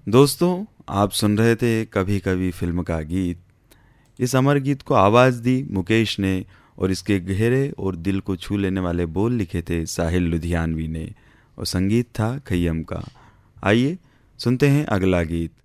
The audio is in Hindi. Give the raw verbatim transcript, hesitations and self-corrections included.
दोस्तों, आप सुन रहे थे कभी कभी फिल्म का गीत। इस अमर गीत को आवाज़ दी मुकेश ने और इसके गहरे और दिल को छू लेने वाले बोल लिखे थे साहिल लुधियानवी ने और संगीत था खय्यम का। आइए सुनते हैं अगला गीत।